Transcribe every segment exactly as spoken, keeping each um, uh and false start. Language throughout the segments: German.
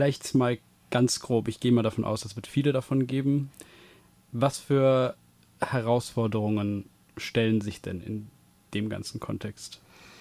Vielleicht mal ganz grob, ich gehe mal davon aus, es wird viele davon geben. Was für Herausforderungen stellen sich denn in dem ganzen Kontext?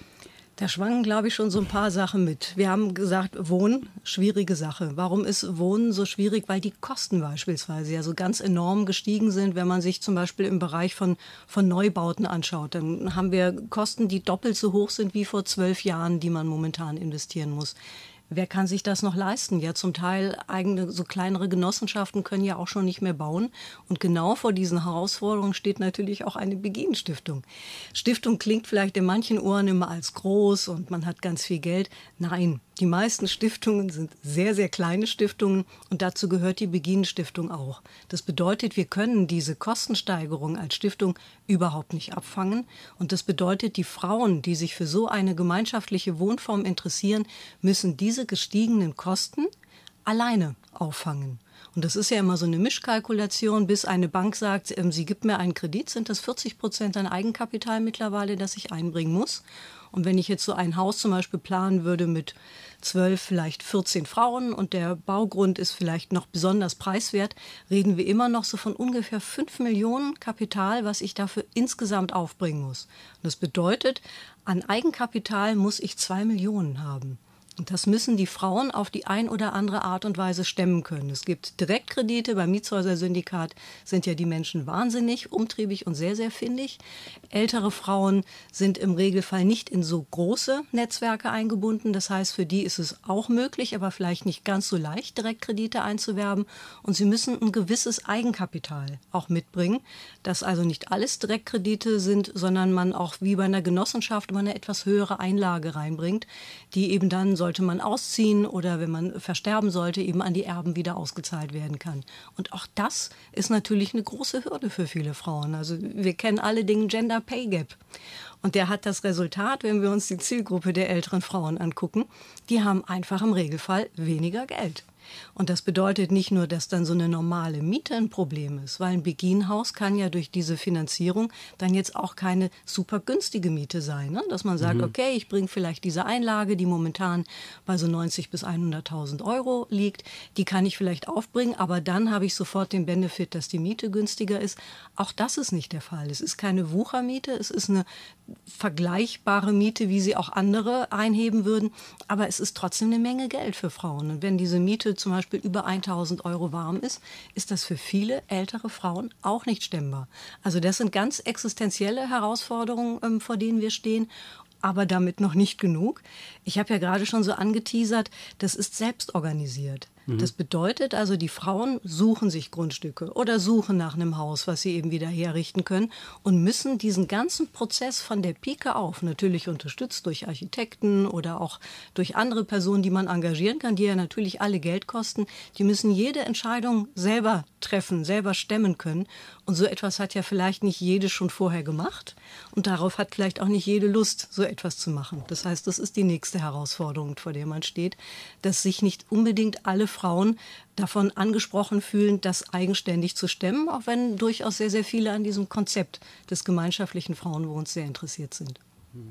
Da schwangen, glaube ich, schon so ein paar Sachen mit. Wir haben gesagt, Wohnen, schwierige Sache. Warum ist Wohnen so schwierig? Weil die Kosten beispielsweise ja so ganz enorm gestiegen sind. Wenn man sich zum Beispiel im Bereich von, von Neubauten anschaut, dann haben wir Kosten, die doppelt so hoch sind wie vor zwölf Jahren, die man momentan investieren muss. Wer kann sich das noch leisten? Ja, zum Teil eigene, so kleinere Genossenschaften können ja auch schon nicht mehr bauen. Und genau vor diesen Herausforderungen steht natürlich auch eine Beginn-Stiftung. Stiftung klingt vielleicht in manchen Ohren immer als groß und man hat ganz viel Geld. Nein, die meisten Stiftungen sind sehr, sehr kleine Stiftungen und dazu gehört die Beginn-Stiftung auch. Das bedeutet, wir können diese Kostensteigerung als Stiftung überhaupt nicht abfangen. Und das bedeutet, die Frauen, die sich für so eine gemeinschaftliche Wohnform interessieren, müssen diese gestiegenen Kosten alleine auffangen. Und das ist ja immer so eine Mischkalkulation, bis eine Bank sagt, ähm, sie gibt mir einen Kredit, sind das vierzig Prozent an Eigenkapital mittlerweile, das ich einbringen muss. Und wenn ich jetzt so ein Haus zum Beispiel planen würde mit zwölf, vielleicht vierzehn Frauen und der Baugrund ist vielleicht noch besonders preiswert, reden wir immer noch so von ungefähr fünf Millionen Kapital, was ich dafür insgesamt aufbringen muss. Und das bedeutet, an Eigenkapital muss ich zwei Millionen haben. Und das müssen die Frauen auf die ein oder andere Art und Weise stemmen können. Es gibt Direktkredite, beim Mietshäuser-Syndikat sind ja die Menschen wahnsinnig umtriebig und sehr, sehr findig. Ältere Frauen sind im Regelfall nicht in so große Netzwerke eingebunden. Das heißt, für die ist es auch möglich, aber vielleicht nicht ganz so leicht, Direktkredite einzuwerben. Und sie müssen ein gewisses Eigenkapital auch mitbringen, dass also nicht alles Direktkredite sind, sondern man auch wie bei einer Genossenschaft immer eine etwas höhere Einlage reinbringt, die eben dann sollte man ausziehen oder wenn man versterben sollte, eben an die Erben wieder ausgezahlt werden kann. Und auch das ist natürlich eine große Hürde für viele Frauen. Also wir kennen alle den Gender Pay Gap. Und der hat das Resultat, wenn wir uns die Zielgruppe der älteren Frauen angucken, die haben einfach im Regelfall weniger Geld. Und das bedeutet nicht nur, dass dann so eine normale Miete ein Problem ist, weil ein Begin-Haus kann ja durch diese Finanzierung dann jetzt auch keine super günstige Miete sein. Ne? Dass man sagt, mhm. okay, ich bringe vielleicht diese Einlage, die momentan bei so neunzig bis hunderttausend Euro liegt, die kann ich vielleicht aufbringen, aber dann habe ich sofort den Benefit, dass die Miete günstiger ist. Auch das ist nicht der Fall. Es ist keine Wuchermiete, es ist eine vergleichbare Miete, wie sie auch andere einheben würden, aber es ist trotzdem eine Menge Geld für Frauen. Und wenn diese Miete zum Beispiel über tausend Euro warm ist, ist das für viele ältere Frauen auch nicht stemmbar. Also das sind ganz existenzielle Herausforderungen, ähm, vor denen wir stehen. Aber damit noch nicht genug. Ich habe ja gerade schon so angeteasert, das ist selbst organisiert. Mhm. Das bedeutet also, die Frauen suchen sich Grundstücke oder suchen nach einem Haus, was sie eben wieder herrichten können und müssen diesen ganzen Prozess von der Pike auf, natürlich unterstützt durch Architekten oder auch durch andere Personen, die man engagieren kann, die ja natürlich alle Geld kosten, die müssen jede Entscheidung selber treffen, selber stemmen können. Und so etwas hat ja vielleicht nicht jede schon vorher gemacht und darauf hat vielleicht auch nicht jede Lust, so etwas zu machen. Das heißt, das ist die nächste Herausforderung, vor der man steht, dass sich nicht unbedingt alle Frauen davon angesprochen fühlen, das eigenständig zu stemmen, auch wenn durchaus sehr, sehr viele an diesem Konzept des gemeinschaftlichen Frauenwohnens sehr interessiert sind.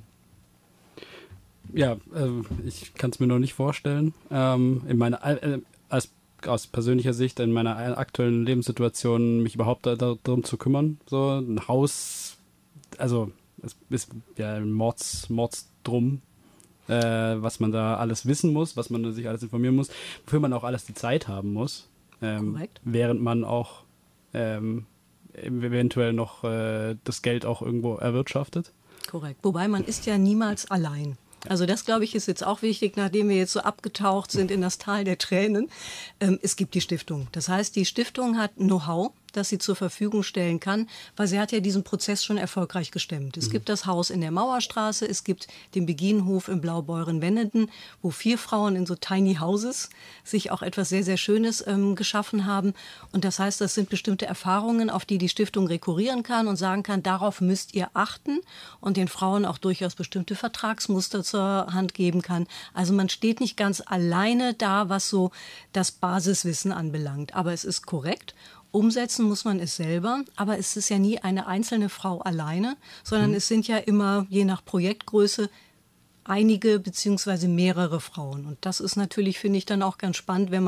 Ja, äh, ich kann es mir noch nicht vorstellen. Ähm, in meiner, äh, als aus persönlicher Sicht in meiner aktuellen Lebenssituation mich überhaupt da, da, darum zu kümmern. So ein Haus, also es ist ja ein Mords, Mordsdrum, äh, was man da alles wissen muss, was man sich alles informieren muss, wofür man auch alles die Zeit haben muss, ähm, während man auch ähm, eventuell noch äh, das Geld auch irgendwo erwirtschaftet. Korrekt, wobei man ist ja niemals allein. Also das, glaube ich, ist jetzt auch wichtig, nachdem wir jetzt so abgetaucht sind in das Tal der Tränen. Ähm, es gibt die Stiftung. Das heißt, die Stiftung hat Know-how, das sie zur Verfügung stellen kann, weil sie hat ja diesen Prozess schon erfolgreich gestemmt. Es mhm. gibt das Haus in der Mauerstraße, es gibt den Beginhof im Blaubeuren-Wennenden, wo vier Frauen in so Tiny Houses sich auch etwas sehr, sehr Schönes ähm, geschaffen haben. Und das heißt, das sind bestimmte Erfahrungen, auf die die Stiftung rekurrieren kann und sagen kann, darauf müsst ihr achten und den Frauen auch durchaus bestimmte Vertragsmuster zur Hand geben kann. Also man steht nicht ganz alleine da, was so das Basiswissen anbelangt. Aber es ist korrekt. Umsetzen muss man es selber, aber es ist ja nie eine einzelne Frau alleine, sondern mhm. es sind ja immer, je nach Projektgröße, einige beziehungsweise mehrere Frauen. Und das ist natürlich, finde ich, dann auch ganz spannend, wenn man